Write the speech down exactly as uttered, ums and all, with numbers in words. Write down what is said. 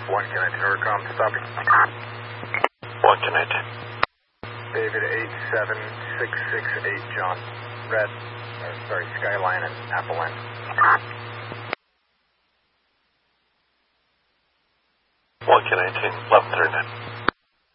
one connected, Oricom, stop it. one connected. David eight seven six six eight, John. Red, or sorry, Skyline and Apple End. one connecting, left thirty-nine.